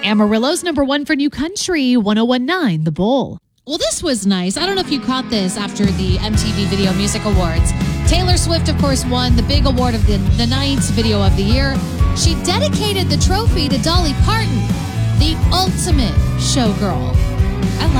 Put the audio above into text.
Amarillo's #1 for New Country, 1019 The Bull. Well, this was nice. I don't know if you caught this after the MTV Video Music Awards. Taylor Swift, of course, won the big award of the night, Video of the Year. She dedicated the trophy to Dolly Parton, the ultimate showgirl.